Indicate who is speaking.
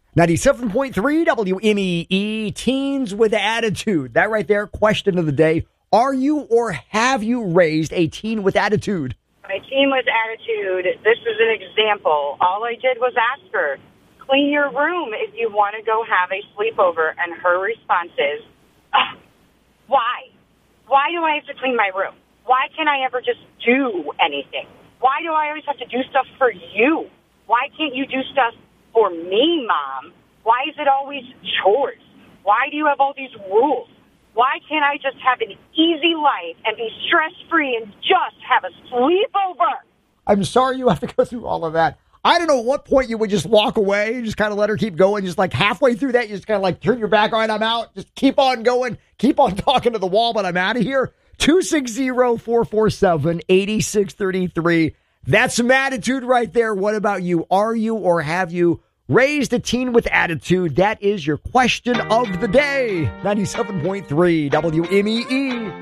Speaker 1: 97.3 WMEE, Teens with Attitude. That right there, question of the day. Are you or have you raised a teen with attitude?
Speaker 2: My teen with attitude, this is an example. All I did was ask her, clean your room if you want to go have a sleepover. And her response is, why? Why do I have to clean my room? Why can't I ever just do anything? Why do I always have to do stuff for you? Why can't you do stuff for me, Mom? Why is it always chores? Why do you have all these rules? Why can't I just have an easy life and be stress-free and just have a sleepover?
Speaker 1: I'm sorry you have to go through all of that. I don't know at what point you would just walk away and just kind of let her keep going. Just like halfway through that, you just kind of like turn your back. All right, I'm out. Just keep on going. Keep on talking to the wall, but I'm out of here. 260-447-8633. That's some attitude right there. What about you? Are you or have you raised a teen with attitude? That is your question of the day. 97.3 WMEE.